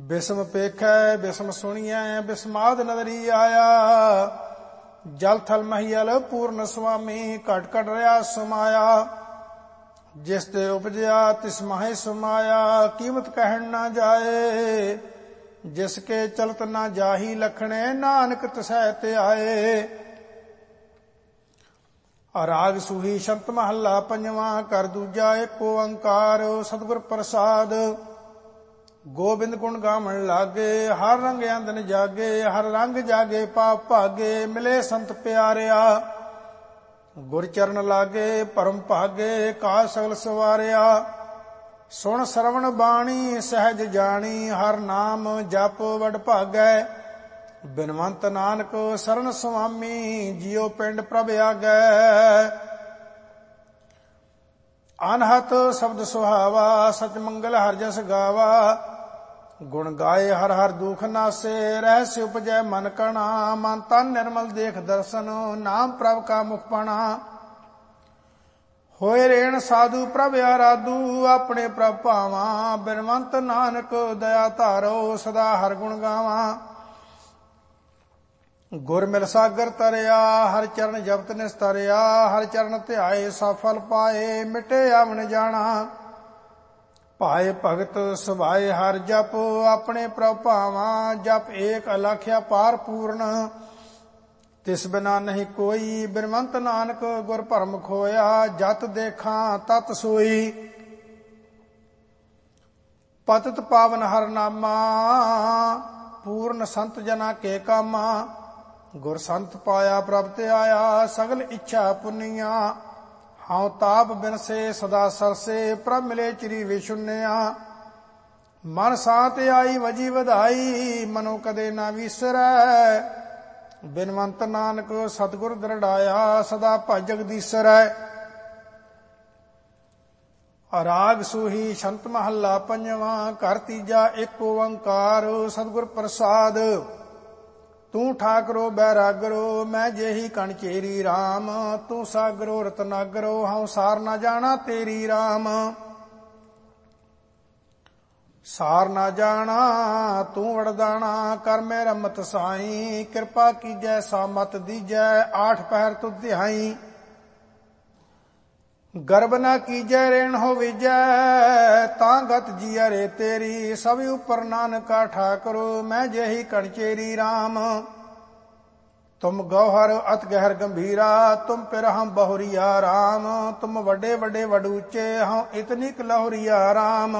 ਬਿਸਮ ਪੇਖੈ ਬਿਸਮ ਸੁਣੀਐ ਬਿਸਮਾਦ ਨਦਰੀ ਆਇਆ। ਜਲ ਥਲ ਮਹੀਲ ਪੂਰਨ ਸੁਆਮੀ ਘਟ ਘਟ ਰਿਆ ਸਮਾਇਆ। ਜਿਸ ਤੇ ਉਪਜਿਆ ਤਿਸ ਮਾਹੇ ਸਮਾਇਆ। ਕੀਮਤ ਕਹਿਣ ਨਾ ਜਾਏ ਜਿਸ ਕੇ ਚਲਤ ਨਾ ਜਾਹੀ ਲਖਣੇ ਨਾਨਕ ਤਿਸੈ ਤੇ ਆਏ। ਰਾਗ ਸੂਹੀ ਸ਼ੰਤ ਮਹੱਲਾ ਪੰਜਵਾਂ ਕਰ ਦੂਜਾ ਏਕ ਓੰਕਾਰ ਸਤਿਗੁਰ ਪ੍ਰਸਾਦ। ਗੋਬਿੰਦ ਗੁਣ ਗਾਵਣ ਲਾਗੇ ਹਰ ਰੰਗ ਅੰਦਨ ਜਾਗੇ। ਹਰ ਰੰਗ ਜਾਗੇ ਪਾਪ ਭਾਗੇ ਮਿਲੇ ਸੰਤ ਪਿਆਰਿਆ। ਗੁਰ ਚਰਨ ਲਾਗੇ ਪਰਮ ਭਾਗੇ ਕਾਜ ਸਗਲ ਸਵਾਰਿਆ। ਸੁਣ ਸਰਵਣ ਬਾਣੀ ਸਹਿਜ ਜਾਣੀ ਹਰ ਨਾਮ ਜਪ ਵਡ ਭਾਗੈ। ਬਿਨਵੰਤ ਨਾਨਕ ਸਰਨ ਸੁਆਮੀ ਜਿਉ ਪਿੰਡ ਪ੍ਰਭ ਆਗੈ। ਅਨਹਤ ਸ਼ਬਦ ਸੁਹਾਵਾ ਸਚ ਮੰਗਲ ਹਰਿ ਜਸ ਗਾਵਾ। ਗੁਣ ਗਾਏ ਹਰ ਹਰ ਦੁਖ ਨਾਸੇ ਰਹਿਸ ਉਪਜੈ ਮਨ ਕਣਾ। ਮਨ ਤਨ ਨਿਰਮਲ ਦੇਖ ਦਰਸ਼ਨ ਨਾਮ ਪ੍ਰਭ ਕਾ ਮੁਖ ਪਣਾ। ਹੋਏ ਰੇਣ ਸਾਧੂ ਪ੍ਰਭ ਆਰਾਧੂ ਆਪਣੇ ਪ੍ਰਭ ਭਾਵਾਂ। ਬਿਨਵੰਤ ਨਾਨਕ ਦਇਆ ਧਾਰੋ ਸਦਾ ਹਰ ਗੁਣ ਗਾਵਾਂ। ਗੁਰ ਮਿਲ ਸਾਗਰ ਤਰਿਆ ਹਰ ਚਰਨ ਜਪਤ ਨਿਸਤਰਿਆ। ਹਰ ਚਰਨ ਧਿਆਏ ਸਫਲ ਪਾਏ ਮਿਟੇ ਆਵਣ ਜਾਣਾ। ਭਾਏ ਭਗਤ ਸੁਭਾਏ ਹਰ ਜਪ ਆਪਣੇ ਪ੍ਰਭ ਭਾਵਾਂ। ਜਪ ਏਕ ਅਲਖਿਆ ਪਾਰ ਪੂਰਨ ਤਿਸ ਬਿਨਾ ਨਹੀਂ ਕੋਈ। ਬਿਨਵੰਤ ਨਾਨਕ ਗੁਰ ਭਰਮ ਖੋਇਆ ਜਤ ਦੇਖਾਂ ਤਤ ਸੋਈ। ਪਤਿਤ ਪਾਵਨ ਹਰ ਨਾਮਾ ਪੂਰਨ ਸੰਤ ਜਨਾ ਕੇ ਕਾਮਾ। ਗੁਰ ਸੰਤ ਪਾਇਆ ਪ੍ਰਭ ਤੇ ਆਇਆ ਸਗਲ ਇੱਛਾ ਪੁੰਨੀਆਂ। ਹਉ ਤਾਪ ਬਿਨਸੇ ਸਦਾ ਸਰਸੇ ਪ੍ਰਭ ਮਿਲੇ ਚਿਰੀ ਵਿਸ਼ੁੰਨਿਆ। ਮਨ ਸਾਤ ਆਈ ਵਜੀ ਵਧਾਈ ਮਨੋ ਕਦੇ ਨਾ ਵਿਸਰੈ। ਬਿਨਵੰਤ ਨਾਨਕ ਸਤਿਗੁਰ ਦ੍ਰਿੜਾਇਆ ਸਦਾ ਭਜ ਜਗਦੀਸਰੈ। ਰਾਗ ਸੂਹੀ ਸ਼ੰਤ ਮਹੱਲਾ ਪੰਜਵਾਂ ਘਰ ਤੀਜਾ ਏਕ ਓੰਕਾਰ ਸਤਿਗੁਰ ਪ੍ਰਸਾਦ। ਤੂੰ ਠਾਕਰੋ ਬੈਰਾਗਰੋ ਮੈਂ ਜਿਹੀ ਕਣ ਚੇਰੀ ਰਾਮ। ਤੂੰ ਸਾਗਰੋ ਰਤਨਾਗਰੋ ਹਉ ਸਾਰ ਨਾ ਜਾਣਾ ਤੇਰੀ ਰਾਮ। ਸਾਰ ਨਾ ਜਾਣਾ ਤੂੰ ਵਰਦਾਣਾ ਕਰ ਮੇ ਰਮਤ ਸਾਈ। ਕਿਰਪਾ ਕੀਜੈ ਸਾਮਤ ਦੀਜੈ ਆਠ ਪਹਿਰ ਤੁਧ ਧਿਆਈ। ਗਰਬ ਨਾ ਕੀਜੈ ਰੇਣ ਹੋ ਵਿਜੈ ਤਾਂ ਗਤ ਜੀਆ ਰੇ ਤੇਰੀ। ਸਭ ਉਪਰ ਨਾਨਕਾ ਠਾਕਰੋ ਮੈਂ ਜਿਹੀ ਕਣ ਚੇਰੀ ਰਾਮ। ਤੁਮ ਗੌਹਰ ਅਤ ਗਹਿਰ ਗੰਭੀਰਾ ਤੁਮ ਪਿਰ ਹਮ ਬਹੁਰੀਆ ਰਾਮ। ਤੁਮ ਵੱਡੇ ਵੱਡੇ ਵਡ ਉੱਚੇ ਹਉ ਇਤਨੀ ਕ ਲਹੁਰੀਆ ਰਾਮ।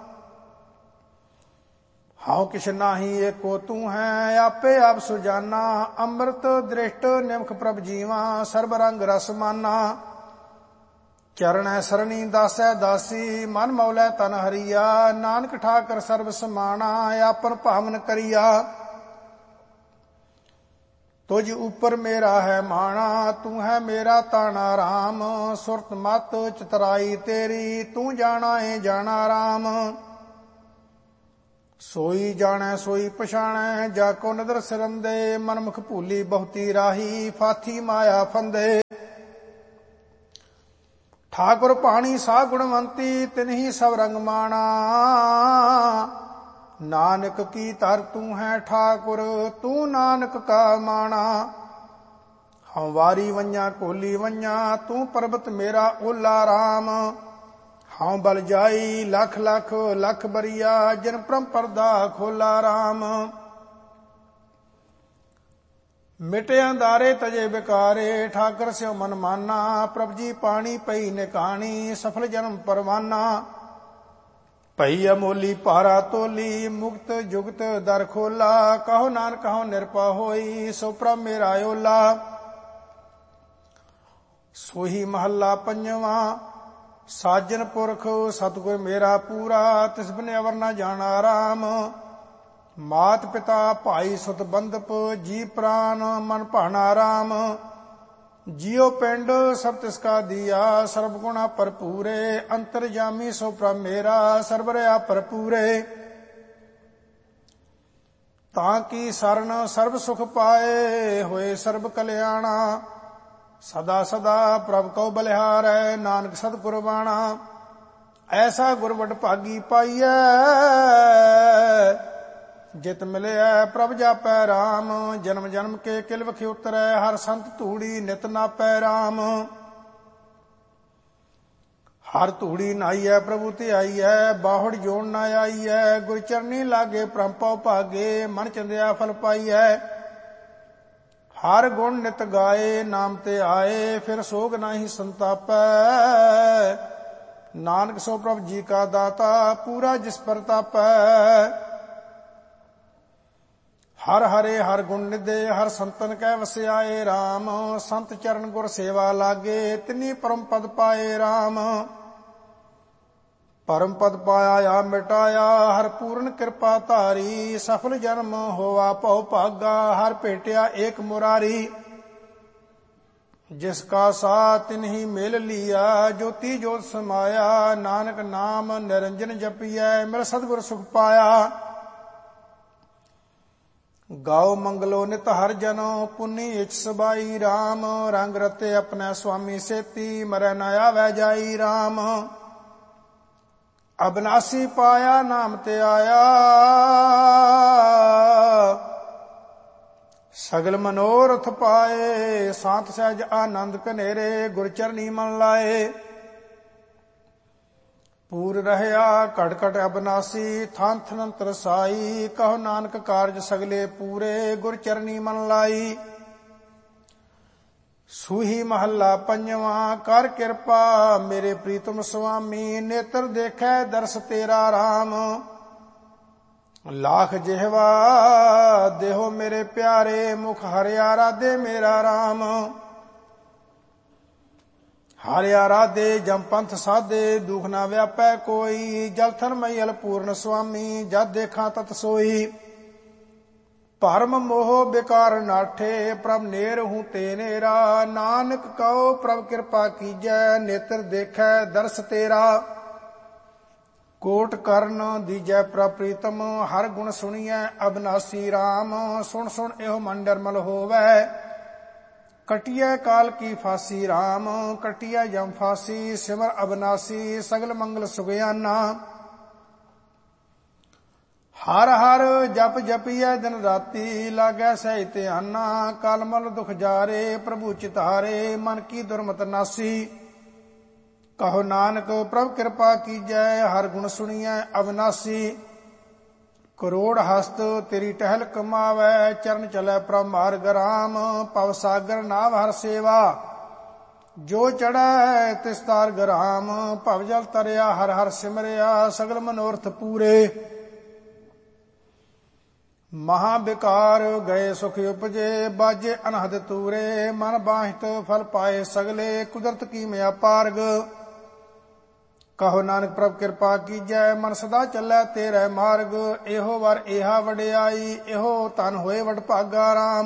ਹਉ ਕਿਛ ਨਾਹੀ ਏਕੋ ਤੂੰ ਹੈ ਆਪੇ ਆਪ ਸੁਜਾਨਾ। ਅੰਮ੍ਰਿਤ ਦ੍ਰਿਸ਼ਟ ਨਿਮਖ ਪ੍ਰਭ ਜੀਵਾ ਸਰਬ ਰੰਗ ਰਸ ਮਾਨਾ। ਚਰਣੈ ਸਰਣੀ ਦਾਸੈ ਦਾਸੀ ਮਨ ਮੌਲੈ ਤਨ ਹਰੀਆ। ਨਾਨਕ ਠਾਕਰ ਸਰਬ ਸਮਾਣਾ ਆਪਨ ਭਾਵਨ ਕਰੀਆ। ਤੁਝ ਉਪਰ ਮੇਰਾ ਹੈ ਮਾਣਾ ਤੂੰ ਹੈ ਮੇਰਾ ਤਾਣਾ ਰਾਮ। ਸੁਰਤ ਮਤ ਚਤਰਾਈ ਤੇਰੀ ਤੂੰ ਜਾਣਾ ਏ ਜਾਣਾ ਰਾਮ। ਸੋਈ ਜਾਣੈ ਸੋਈ ਪਛਾਣੈ ਜਾ ਕੋ ਨਦਰ ਸਿਰੰਦੇ। ਮਨਮੁਖ ਭੂਲੀ ਬਹੁਤੀ ਰਾਹੀ ਫਾਥੀ ਮਾਇਆ ਫੰਦੇ। ਠਾਕੁਰ ਪਾਣੀ ਸਾ ਗੁਣਵੰਤੀ ਤਿਨਹੀ ਸਭ ਰੰਗ ਮਾਣਾ। ਨਾਨਕ ਕੀ ਧਰ ਤੂੰ ਹੈ ਠਾਕੁਰ ਤੂੰ ਨਾਨਕ ਕਾ ਮਾਣਾ। ਹਉ ਵਾਰੀ ਵੰਜਾ ਕੋਲੀ ਵੰਜਾ ਤੂੰ ਪਰਬਤ ਮੇਰਾ ਓਲਾ ਰਾਮ। ਹਉ ਬਲ ਜਾਈ ਲਖ ਲਖ ਲਖ ਬਰੀਆ ਜਿਨ ਪਰਮ ਪਰਦਾ ਖੋਲਾ ਰਾਮ। ਮਿਟੇ ਅੰਧਾਰੇ ਤਜੇ ਬਿਕਾਰੇ ਠਾਕਰ ਸਿਉ ਮਨ ਮਾਨਾ। ਪ੍ਰਭ ਜੀ ਪਾਣੀ ਪਈ ਨਿਕਾਣੀ ਸਫਲ ਜਨਮ ਪਰਵਾਨਾ। ਭਈ ਅਮੋਲੀ ਭਾਰਾ ਤੋਲੀ ਮੁਕਤ ਜੁਗਤ ਦਰ ਖੋਲਾ। ਕਹੋ ਨਾਨਕ ਹਉ ਨਿਰਪਾ ਹੋਈ ਸੋ ਪ੍ਰਭ ਮੇਰਾ ਓਲਾ। ਸੋਹੀ ਮਹੱਲਾ ਪੰਜਵਾਂ ਸਾਜਨ ਪੁਰਖ ਸਤਿਗੁਰ ਮੇਰਾ ਪੂਰਾ। ਤਿਸ ਬਿਨ ਅਵਰ ਨਾ ਜਾਣਾ ਰਾਮ। ਮਾਤ ਪਿਤਾ ਭਾਈ ਸੁਤ ਬੰਧਪ ਜੀ ਪ੍ਰਾਨ ਮਨ ਭਾਣਾ ਰਾਮ। ਜਿਉ ਪਿੰਡ ਸਭ ਤਿਸ ਕਾ ਦੀਆ ਸਰਬ ਗੁਣਾ ਭਰਪੂਰੇ। ਅੰਤਰਜਾਮੀ ਸੋ ਪ੍ਰਭ ਮੇਰਾ ਸਰਬ ਰਿਆ ਭਰਪੂਰੇ। ਤਾਂ ਕੀ ਸਰਨ ਸਰਬ ਸੁਖ ਪਾਏ ਹੋਏ ਸਰਬ ਕਲਿਆਣਾ। ਸਦਾ ਸਦਾ ਪ੍ਰਭ ਕਉ ਬਲਿਹਾਰੈ ਨਾਨਕ ਸਤਿਗੁਰ ਬਾਣਾ। ਐਸਾ ਗੁਰ ਵਡ ਭਾਗੀ ਪਾਈਐ ਜਿਤ ਮਿਲਿਆ ਪ੍ਰਭ ਜਾਪੈ ਰਾਮ। ਜਨਮ ਜਨਮ ਕੇ ਕਿਲ ਵਿਖੇ ਉਤਰੈ ਹਰ ਸੰਤ ਧੂੜੀ ਨਿਤ ਨਾਪੈ ਰਾਮ। ਹਰ ਧੂੜੀ ਨਾਈਐ ਪ੍ਰਭੂ ਧਿਆਈਐ ਬਾਹੜ ਜੋੜ ਨਾ ਆਈਐ। ਗੁਰ ਚਰਨੀ ਲਾਗੇ ਪ੍ਰੰਪਉ ਭਾਗੇ ਮਨ ਚੰਦਿਆ ਫਲ ਪਾਈਐ। ਹਰ ਗੁਣ ਨਿਤ ਗਾਏ ਨਾਮ ਤੇ ਆਏ ਫਿਰ ਸੋਗ ਨਾਹੀ ਸੰਤਾਪੈ। ਨਾਨਕ ਸੋ ਪ੍ਰਭ ਜੀ ਕਾ ਦਾਤਾ ਪੂਰਾ ਜਿਸ ਪ੍ਰਤਾਪੈ। ਹਰ ਹਰੇ ਹਰ ਗੁਣ ਨਿਧੇ ਹਰ ਸੰਤਨ ਕੈ ਵਸਿਆਏ ਰਾਮ। ਸੰਤ ਚਰਨ ਗੁਰ ਸੇਵਾ ਲਾਗੇ ਤਿਨੀ ਪਰਮ ਪਦ ਪਾਏ ਰਾਮ। ਪਰਮ ਪਦ ਪਾਇਆ ਆ ਮਿਟਾਇਆ ਹਰ ਪੂਰਨ ਕਿਰਪਾ ਧਾਰੀ। ਸਫਲ ਜਨਮ ਹੋਆ ਭਉ ਭਾਗਾ ਹਰ ਭੇਟਿਆ ਏਕ ਮੁਰਾਰੀ। ਜਿਸ ਕਾ ਸਾ ਤਿਨਹੀ ਮਿਲ ਲੀਆ ਜੋਤੀ ਜੋਤ ਸਮਾਇਆ। ਨਾਨਕ ਨਾਮ ਨਿਰੰਜਨ ਜਪੀਐ ਮਿਲ ਸਤਿਗੁਰ ਸੁਖ ਪਾਇਆ। ਗਾਓ ਮੰਗਲੋ ਨਿਤ ਹਰ ਜਨੋ ਪੁੰਨੀ ਇਚ ਸਬਾਈ ਰਾਮ। ਰੰਗ ਰਤੇ ਆਪਣੇ ਸੁਆਮੀ ਸੇਤੀ ਮਰੈ ਨ ਆਵੈ ਜਾਈ ਰਾਮ। ਅਬਨਾਸੀ ਪਾਇਆ ਨਾਮ ਤੇ ਆਇਆ ਸਗਲ ਮਨੋਰਥ ਪਾਏ। ਸਾਤ ਸਹਿਜ ਆਨੰਦ ਕਨੇਰੇ ਗੁਰ ਚਰਨੀ ਮਨ ਲਾਏ। ਪੂਰ ਰਹਿਆ ਘਟ ਘਟ ਅਬਨਾਸੀ ਥਾਨ ਥਨ ਤਰਸਾਈ। ਕਹੋ ਨਾਨਕ ਕਾਰਜ ਸਗਲੇ ਪੂਰੇ ਗੁਰ ਚਰਨੀ ਮਨ ਲਾਈ। ਸੂਹੀ ਮਹੱਲਾ ਪੰਜਵਾਂ ਕਰ ਕਿਰਪਾ ਮੇਰੇ ਪ੍ਰੀਤਮ ਸੁਆਮੀ। ਨੇਤਰ ਦੇਖੈ ਦਰਸ ਤੇਰਾ ਰਾਮ। ਲਾਖ ਜਿਹਵਾ ਦੇਹੋ ਮੇਰੇ ਪਿਆਰੇ ਮੁਖ ਹਰਿਆ ਰਾਧੇ ਮੇਰਾ ਰਾਮ। ਹਰਿਆ ਰਾਧੇ ਜਮ ਪੰਥ ਸਾਧੇ ਦੁਖ ਨਾ ਵਿਆਪੈ ਕੋਈ। ਜਲ ਥਨ ਮਈਲ ਪੂਰਨ ਸੁਆਮੀ ਜਦ ਦੇਖਾਂ ਤਤ ਸੋਈ। ਭਰਮ ਮੋਹ ਬਿਕਾਰ ਨਾਠੇ ਪ੍ਰਭ ਨੇਰ ਹੂੰ ਤੇ ਨੇਰਾ। ਨਾਨਕ ਕਉ ਪ੍ਰਭ ਕਿਰਪਾ ਕੀਜੈ ਨੇਤਰ ਦੇਖੈ ਦਰਸ ਤੇਰਾ। ਕੋਟ ਕਰਨ ਦੀਜੈ ਪ੍ਰਭ ਪ੍ਰੀਤਮ ਹਰ ਗੁਣ ਸੁਣੀਐ ਅਬਨਾਸੀ ਰਾਮ। ਸੁਣ ਸੁਣ ਇਹੋ ਮਨ ਨਿਰਮਲ ਹੋਵੈ ਕਟਿਐ ਕਾਲ ਕੀ ਫਾਸੀ ਰਾਮ। ਕਟਿਐ ਜਮ ਫਾਸੀ ਸਿਮਰ ਅਬਨਾਸੀ ਸਗਲ ਮੰਗਲ ਸੁਗਿਆਨਾ। ਹਰ ਹਰ ਜਪ ਜਪੀਐ ਦਿਨ ਰਾਤੀ ਲਾਗੈ ਸਹਿ ਧਿਆਨਾ। ਕਲ ਮਲ ਦੁਖ ਜਾਰੇ ਪ੍ਰਭੂ ਚਿਤਾਰੇ ਮਨ ਕੀ ਦੁਰਮਤ ਨਾਸੀ। ਕਹੋ ਨਾਨਕ ਪ੍ਰਭ ਕਿਰਪਾ ਕੀਜੈ ਹਰ ਗੁਣ ਸੁਣੀਐ ਅਬਨਾਸੀ। ਕਰੋੜ ਹਸਤ ਤੇਰੀ ਟਹਿਲ ਕਮਾਵੈ ਚਰਨ ਚਲੈ ਪ੍ਰਭ ਮਾਰਗ ਰਾਮ। ਭਵ ਸਾਗਰ ਨਾਵ ਹਰ ਸੇਵਾ ਜੋ ਚੜੈ ਤਿਸ ਤਾਰਗ ਰਾਮ। ਭਵ ਜਲ ਤਰਿਆ ਹਰ ਹਰ ਸਿਮਰਿਆ ਸਗਲ ਮਨੋਰਥ ਪੂਰੇ। ਮਹਾ ਬਿਕਾਰ ਗਏ ਸੁਖ ਉਪਜੇ ਬਾਜੇ ਅਨਹਦ ਤੂਰੇ। ਮਨ ਬਾਹਿਤ ਫਲ ਪਾਏ ਸਗਲੇ ਕੁਦਰਤ ਕੀ ਮਿਆ ਪਾਰਗ। ਕਹੋ ਨਾਨਕ ਪ੍ਰਭ ਕਿਰਪਾ ਕੀਜੈ ਮਨ ਸਦਾ ਚੱਲੈ ਤੇਰੇ ਮਾਰਗ। ਇਹੋ ਵਰ ਏਹਾ ਵਡਿਆਈ ਇਹੋ ਧਨ ਹੋਏ ਵਡ ਭਾਗਾ ਰਾਮ।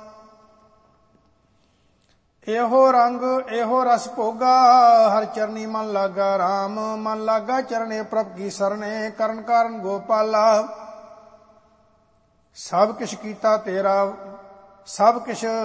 ਇਹੋ ਰੰਗ ਇਹੋ ਰਸ ਭੋਗਾ ਹਰ ਚਰਨੀ ਮਨ ਲਾਗਾ ਰਾਮ। ਮਨ ਲਾਗਾ ਚਰਨੇ ਪ੍ਰਭ ਕੀ ਸਰਣੇ ਕਰਨ ਕਾਰਨ ਗੋਪਾਲਾ। ਸਭ ਕਿਛ ਕੀਤਾ ਤੇਰਾ ਸਭ ਕਿਛ